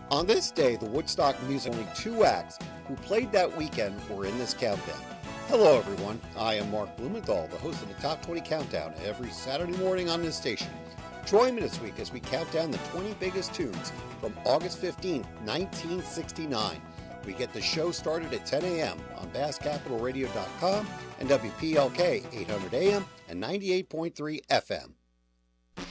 On this day, the Woodstock music, only two acts who played that weekend were in this countdown. Hello everyone, I am Mark Blumenthal, the host of the Top 20 Countdown every Saturday morning on this station. Join me this week as we count down the 20 biggest tunes from August 15, 1969. We get the show started at 10 a.m. on BassCapitalRadio.com and WPLK 800 AM and 98.3 FM.